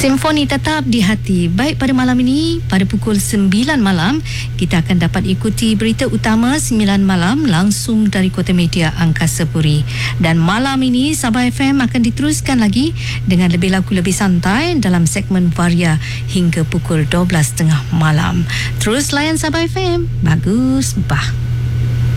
Simfoni tetap di hati. Baik, pada malam ini, pada pukul 9 malam, kita akan dapat ikuti berita utama 9 malam langsung dari Kota Media Angkasa Puri. Dan malam ini, Sabah FM akan diteruskan lagi dengan lebih lagu lebih santai dalam segmen Varia hingga pukul 12.30 malam. Terus layan Sabah FM. Bagus, bah.